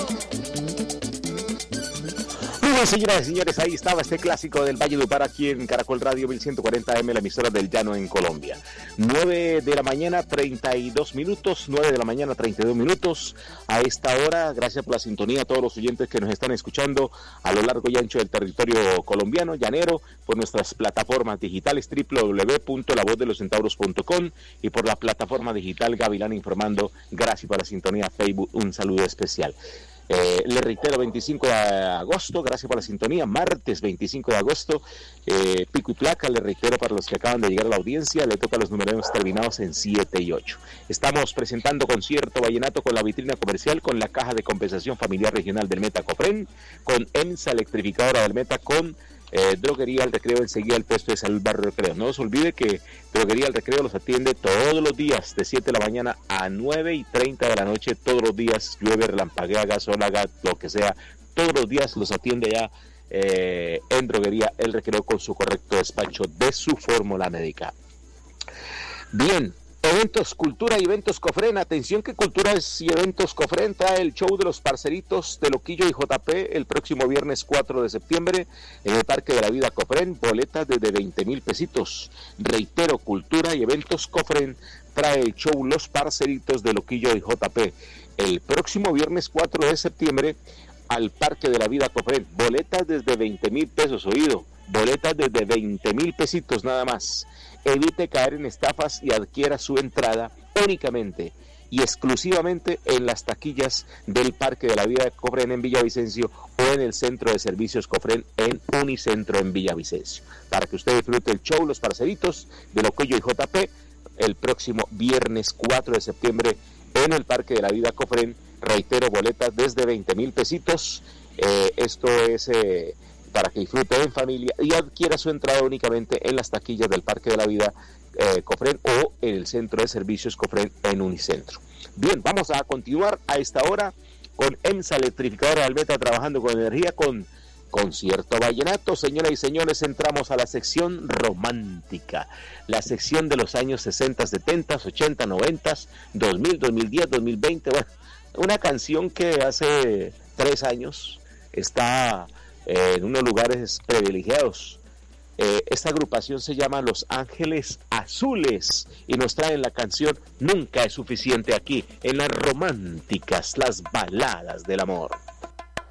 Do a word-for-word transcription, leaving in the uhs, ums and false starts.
Señoras y señores, ahí estaba este clásico del Valle de Upar aquí en Caracol Radio mil ciento cuarenta eme, la emisora del Llano en Colombia. nueve de la mañana, treinta y dos minutos, nueve de la mañana, treinta y dos minutos. A esta hora, gracias por la sintonía a todos los oyentes que nos están escuchando a lo largo y ancho del territorio colombiano, llanero, por nuestras plataformas digitales doble u doble u doble u punto la voz de los centauros punto com y por la plataforma digital Gavilán Informando. Gracias por la sintonía Facebook, un saludo especial. Eh, le reitero, veinticinco de agosto, gracias por la sintonía, martes veinticinco de agosto, eh, pico y placa, le reitero para los que acaban de llegar a la audiencia, le toca los números terminados en siete y ocho. Estamos presentando concierto vallenato con la vitrina comercial, con la caja de compensación familiar regional del Meta Cofren, con EMSA electrificadora del Meta, con Eh, Droguería El Recreo, enseguida el puesto de salud Barrio Recreo. No se olvide que Droguería El Recreo los atiende todos los días de siete de la mañana a nueve y treinta de la noche, todos los días, llueve, relampaguea, gasólaga, lo que sea, todos los días los atiende ya eh, en Droguería El Recreo con su correcto despacho de su fórmula médica. Bien. Eventos, Cultura y Eventos Cofren. Atención que Culturas y Eventos Cofren trae el show de los parceritos de Loquillo y J P el próximo viernes cuatro de septiembre en el Parque de la Vida Cofren. Boletas desde veinte mil pesitos. Reitero, Cultura y Eventos Cofren trae el show Los Parceritos de Loquillo y J P el próximo viernes cuatro de septiembre al Parque de la Vida Cofren. Boletas desde veinte mil pesos, oído. Boletas desde veinte mil pesitos nada más. Evite caer en estafas y adquiera su entrada únicamente y exclusivamente en las taquillas del Parque de la Vida Cofren en Villavicencio o en el Centro de Servicios Cofren en Unicentro en Villavicencio. Para que usted disfrute el show Los Parceritos de Loquillo y J P el próximo viernes cuatro de septiembre en el Parque de la Vida Cofren. Reitero, boletas desde veinte mil pesitos. Eh, esto es... Eh, para que disfrute en familia y adquiera su entrada únicamente en las taquillas del Parque de la Vida eh, Cofren o en el Centro de Servicios Cofren en Unicentro. Bien, vamos a continuar a esta hora con EMSA Electrificadora del Meta, trabajando con energía, con concierto vallenato. Señoras y señores, entramos a la sección romántica, la sección de los años sesenta, setenta, ochenta, noventa, dos mil, dos mil diez, dos mil veinte. Bueno, una canción que hace tres años está Eh, en unos lugares privilegiados. Eh, esta agrupación se llama Los Ángeles Azules y nos traen la canción Nunca es suficiente aquí en las románticas, las baladas del amor.